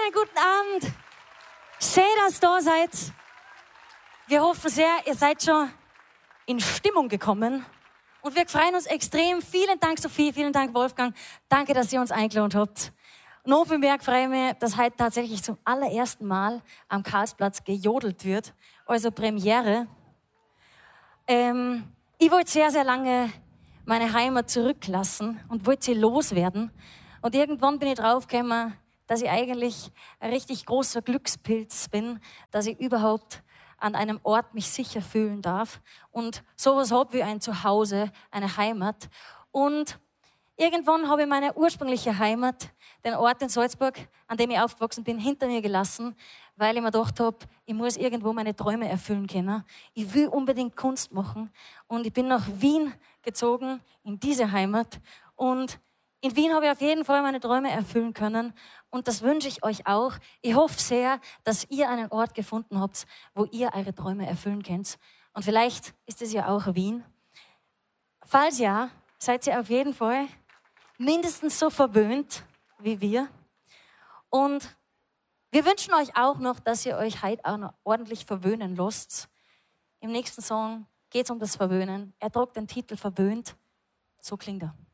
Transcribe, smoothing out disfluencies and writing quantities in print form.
Wunderschönen guten Abend. Schön, dass ihr da seid. Wir hoffen sehr, ihr seid schon in Stimmung gekommen. Und wir freuen uns extrem. Vielen Dank, Sophie. Vielen Dank, Wolfgang. Danke, dass ihr uns eingeladen habt. Noch viel mehr freue ich mich, dass heute tatsächlich zum allerersten Mal am Karlsplatz gejodelt wird. Also Premiere. Ich wollte sehr, sehr lange meine Heimat zurücklassen und wollte sie loswerden. Und irgendwann bin ich draufgekommen, dass ich eigentlich ein richtig großer Glückspilz bin, dass ich überhaupt an einem Ort mich sicher fühlen darf und sowas habe wie ein Zuhause, eine Heimat. Und irgendwann habe ich meine ursprüngliche Heimat, den Ort in Salzburg, an dem ich aufgewachsen bin, hinter mir gelassen, weil ich mir gedacht habe, ich muss irgendwo meine Träume erfüllen können. Ich will unbedingt Kunst machen. Und ich bin nach Wien gezogen, in diese Heimat. Und in Wien habe ich auf jeden Fall meine Träume erfüllen können. Und das wünsche ich euch auch. Ich hoffe sehr, dass ihr einen Ort gefunden habt, wo ihr eure Träume erfüllen könnt. Und vielleicht ist es ja auch Wien. Falls ja, seid ihr auf jeden Fall mindestens so verwöhnt wie wir. Und wir wünschen euch auch noch, dass ihr euch heute auch noch ordentlich verwöhnen lasst. Im nächsten Song geht es um das Verwöhnen. Er tragt den Titel Verwöhnt. So klingt er.